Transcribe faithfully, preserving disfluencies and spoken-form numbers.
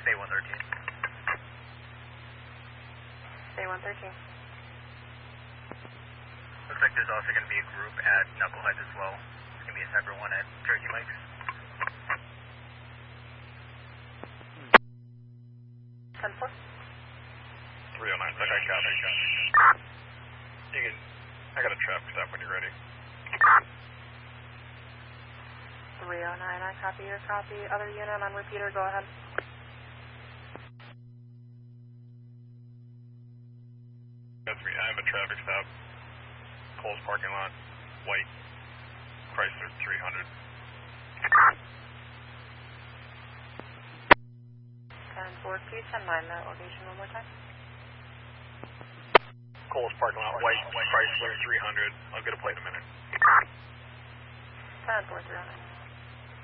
Bay one thirteen. Bay one thirteen. Looks like there's also going to be a group at Knuckleheads as well. It's going to be a separate one at Turkey Lakes. ten four. three oh nine, okay, copy, copy. You can, I got a traffic stop when you're ready. three oh nine, I copy your copy. Other unit on repeater, go ahead. That's me, I have a traffic stop. Coles parking lot, white, Chrysler three hundred. ten four, please ten nine that location one more time. Coles parking lot, white, Chrysler three hundred. I'll get a plate in a minute. ten four, three oh nine.